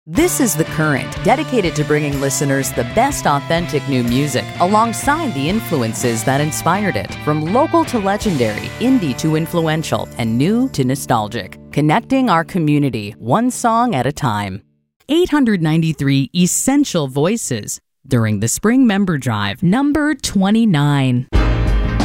This is The Current, dedicated to bringing listeners the best authentic new music alongside the influences that inspired it. From local to legendary, indie to influential, and new to nostalgic. Connecting our community, one song at a time. 893 Essential Voices during the Spring Member Drive, number 29.